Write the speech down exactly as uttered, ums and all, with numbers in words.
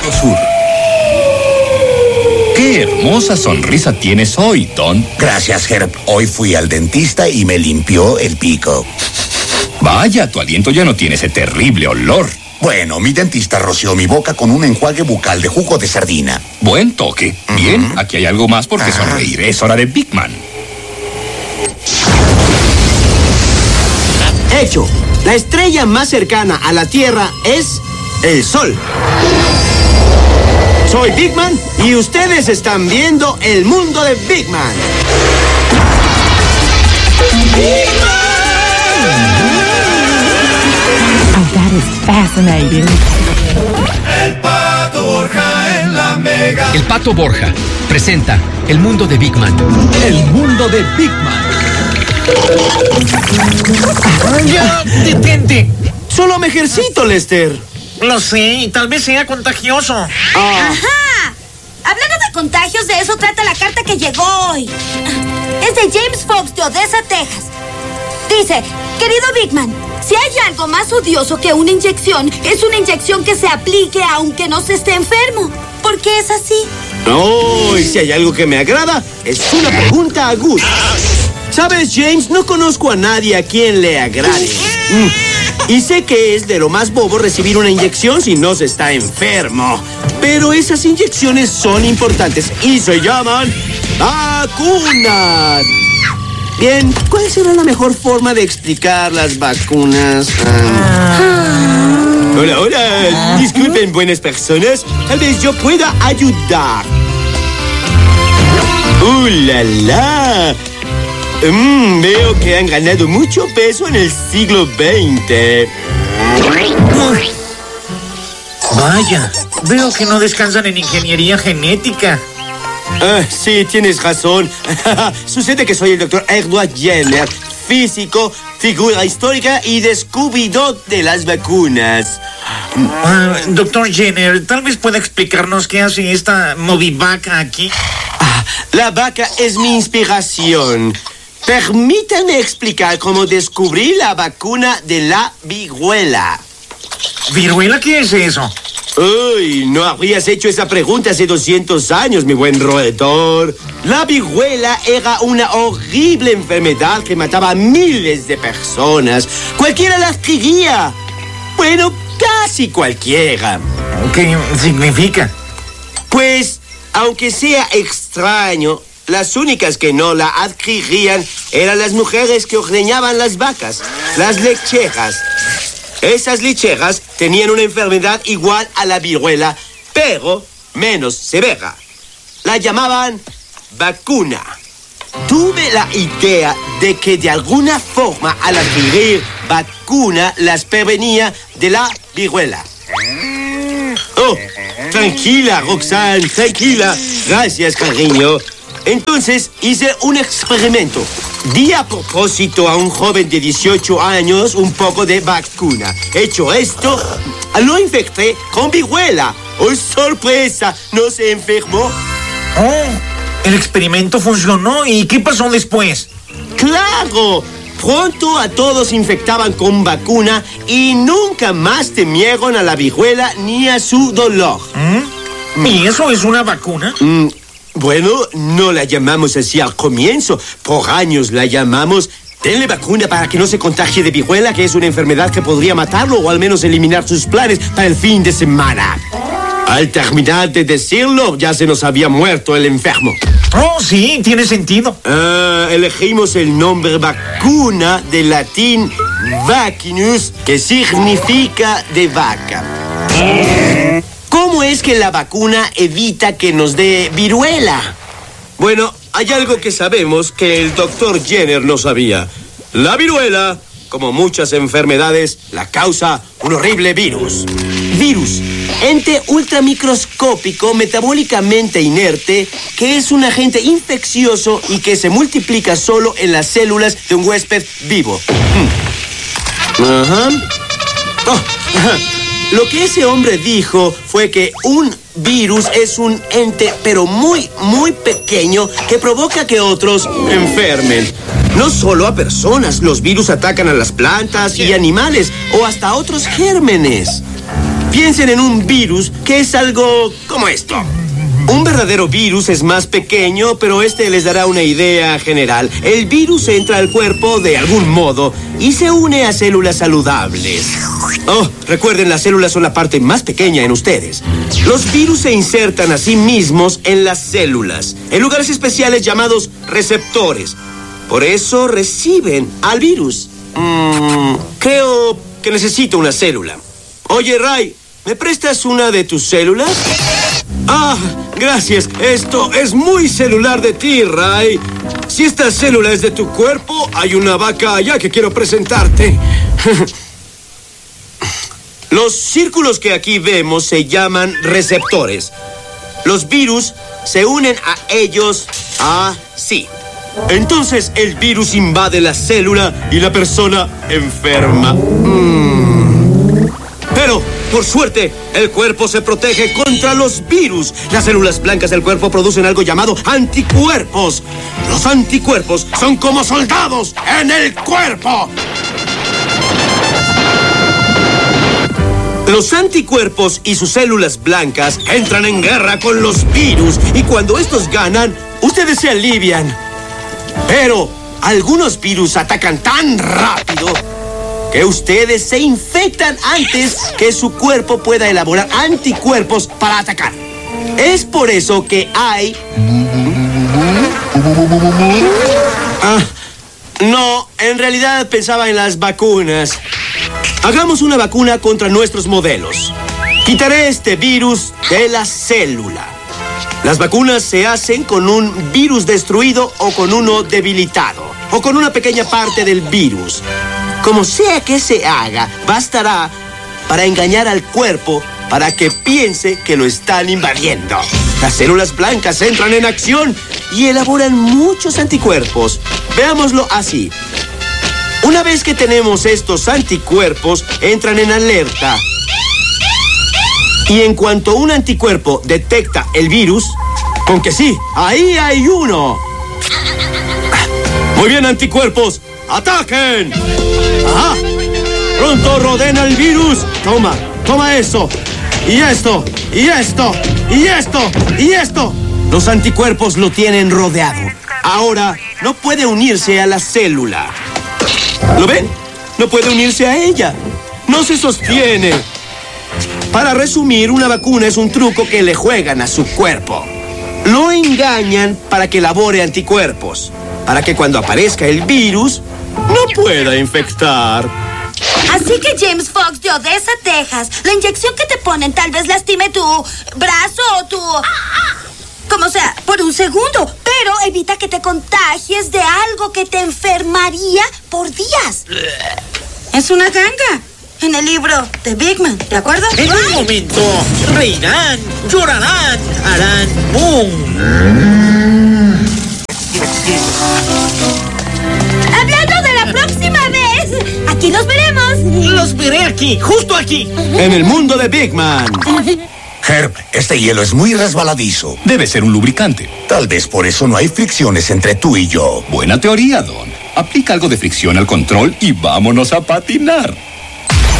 Sur. ¡Qué hermosa sonrisa tienes hoy, Don! Gracias, Herb. Hoy fui al dentista y me limpió el pico. Vaya, tu aliento ya no tiene ese terrible olor. Bueno, mi dentista roció mi boca con un enjuague bucal de jugo de sardina. Buen toque. Uh-huh. Bien, aquí hay algo más por qué uh-huh. sonreír. Es hora de Big Man. Hecho. La estrella más cercana a la Tierra es el Sol. Soy Big Man y ustedes están viendo el mundo de Big Man. ¡Big Man! Oh, that is fascinating. El Pato Borja en la Mega. El Pato Borja presenta el mundo de Big Man. El mundo de Big Man. ¡Ya! ¡Detente! Solo me ejercito, Lester. Lo sé, y tal vez sea contagioso. Ah. ¡Ajá! Hablando de contagios, de eso trata la carta que llegó hoy. Es de James Fox de Odessa, Texas. Dice, querido Big Man, si hay algo más odioso que una inyección, es una inyección que se aplique aunque no se esté enfermo. ¿Por qué es así? No, y si hay algo que me agrada, es una pregunta aguda. ¿Sabes, James? No conozco a nadie a quien le agrade. Mm. Y sé que es de lo más bobo recibir una inyección si no se está enfermo. Pero esas inyecciones son importantes y se llaman vacunas. Bien, ¿cuál será la mejor forma de explicar las vacunas? Um... Hola, hola. Disculpen, buenas personas. Tal vez yo pueda ayudar. ¡Uh, la, la! Mm, veo que han ganado mucho peso en el siglo veinte. Vaya, veo que no descansan en ingeniería genética. Ah, sí, tienes razón. Sucede que soy el doctor Edward Jenner, físico, figura histórica y descubridor de las vacunas. Ah, doctor Jenner, tal vez pueda explicarnos qué hace esta movivaca aquí. Ah, la vaca es mi inspiración. Permítanme explicar cómo descubrí la vacuna de la viruela. ¿Viruela qué es eso? Uy, no habrías hecho esa pregunta hace doscientos años, mi buen roedor. La viruela era una horrible enfermedad que mataba a miles de personas. Cualquiera la adquiría. Bueno, casi cualquiera. ¿Qué significa? Pues, aunque sea extraño, las únicas que no la adquirían eran las mujeres que ordeñaban las vacas, las lecheras. Esas lecheras tenían una enfermedad igual a la viruela, pero menos severa. La llamaban vacuna. Tuve la idea de que de alguna forma al adquirir vacuna las prevenía de la viruela. Oh, tranquila, Roxanne, tranquila. Gracias, cariño. Entonces hice un experimento. Di a propósito a un joven de dieciocho años un poco de vacuna. Hecho esto, lo infecté con viruela. ¡Oh, sorpresa! ¿No se enfermó? Oh, el experimento funcionó. ¿Y qué pasó después? ¡Claro! Pronto a todos infectaban con vacuna y nunca más temieron a la viruela ni a su dolor. ¿Mm? ¿Y eso es una vacuna? Mm. Bueno, no la llamamos así al comienzo. Por años la llamamos denle vacuna para que no se contagie de viruela, que es una enfermedad que podría matarlo o al menos eliminar sus planes para el fin de semana. Al terminar de decirlo, ya se nos había muerto el enfermo. Oh, sí, tiene sentido. Uh, elegimos el nombre vacuna del latín vaccinus, que significa de vaca. ¿Cómo es que la vacuna evita que nos dé viruela? Bueno, hay algo que sabemos que el doctor Jenner no sabía. La viruela, como muchas enfermedades, la causa un horrible virus. Virus, ente ultramicroscópico metabólicamente inerte, que es un agente infeccioso y que se multiplica solo en las células de un huésped vivo. Hmm. Ajá. Oh, ajá. Lo que ese hombre dijo fue que un virus es un ente, pero muy, muy pequeño, que provoca que otros enfermen. No solo a personas, los virus atacan a las plantas y animales, o hasta a otros gérmenes. Piensen en un virus que es algo como esto. Un verdadero virus es más pequeño, pero este les dará una idea general. El virus entra al cuerpo de algún modo y se une a células saludables. Oh, recuerden, las células son la parte más pequeña en ustedes. Los virus se insertan a sí mismos en las células, en lugares especiales llamados receptores. Por eso reciben al virus. Mm, creo que necesito una célula. Oye, Ray, ¿me prestas una de tus células? Ah, gracias. Esto es muy celular de ti, Ray. Si esta célula es de tu cuerpo, hay una vaca allá que quiero presentarte. Los círculos que aquí vemos se llaman receptores. Los virus se unen a ellos así. Entonces el virus invade la célula y la persona enferma. Mm. Pero, por suerte, el cuerpo se protege contra los virus. Las células blancas del cuerpo producen algo llamado anticuerpos. Los anticuerpos son como soldados en el cuerpo. Los anticuerpos y sus células blancas entran en guerra con los virus y cuando estos ganan, ustedes se alivian. Pero algunos virus atacan tan rápido que ustedes se infectan antes que su cuerpo pueda elaborar anticuerpos para atacar. Es por eso que hay... Ah, no, en realidad pensaba en las vacunas. Hagamos una vacuna contra nuestros modelos. Quitaré este virus de la célula. Las vacunas se hacen con un virus destruido o con uno debilitado, o con una pequeña parte del virus. Como sea que se haga, bastará para engañar al cuerpo para que piense que lo están invadiendo. Las células blancas entran en acción y elaboran muchos anticuerpos. Veámoslo así. Una vez que tenemos estos anticuerpos, entran en alerta. Y en cuanto un anticuerpo detecta el virus, con que sí, ahí hay uno. Muy bien, anticuerpos, ¡ataquen! ¡Ajá! Pronto rodeen al virus. Toma, toma eso. Y esto, y esto, y esto, y esto. Los anticuerpos lo tienen rodeado. Ahora no puede unirse a la célula. ¿Lo ven? No puede unirse a ella. No se sostiene. Para resumir, una vacuna es un truco que le juegan a su cuerpo. Lo engañan para que elabore anticuerpos, para que cuando aparezca el virus, no pueda infectar. Así que James Fox de Odessa, Texas, la inyección que te ponen tal vez lastime tu brazo o tu... como sea, por un segundo, pero evita que te contagies de algo que te enfermaría por días. Es una ganga. En el libro de Big Man, ¿de acuerdo? En un momento, reirán, llorarán, harán boom. Hablando de la próxima vez, aquí los veremos. Los veré aquí, justo aquí. En el mundo de Big Man. Herb, este hielo es muy resbaladizo. Debe ser un lubricante. Tal vez por eso no hay fricciones entre tú y yo. Buena teoría, Don. Aplica algo de fricción al control y vámonos a patinar.